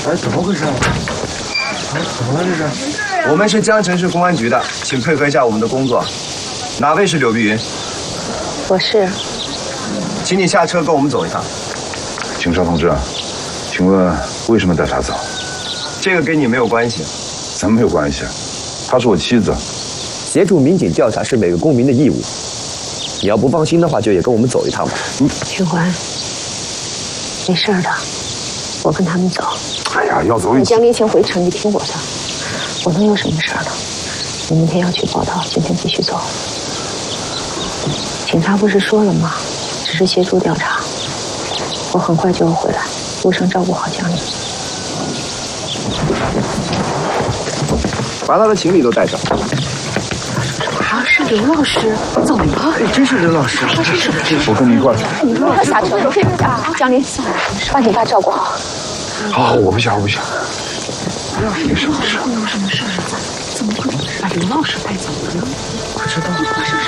哎，怎么回事啊？怎么了这是？ 我们是江城市公安局的，请配合一下我们的工作。哪位是柳碧云？ 我是。 请你下车跟我们走一趟。 警察同志，请问为什么带她走？ 这个跟你没有关系。 咱没有关系，她是我妻子。 协助民警调查是每个公民的义务。你要不放心的话，就也跟我们走一趟吧。 徐环，没事的，我跟他们走。 哎呀，要走一起。 江离先回城，你听我的，我能有什么事呢？你明天要去报道，今天继续走。警察不是说了吗？只是协助调查，我很快就会回来，路上照顾好江离。 把他的行李都带上。 啊，是刘老师，怎么了？ 哎，真是刘老师， 我跟你一块儿。 你不要下车，江离，把你爸照顾好。 好，我不想。 有什么事？怎么会把刘老师带走了呢？ 不知道。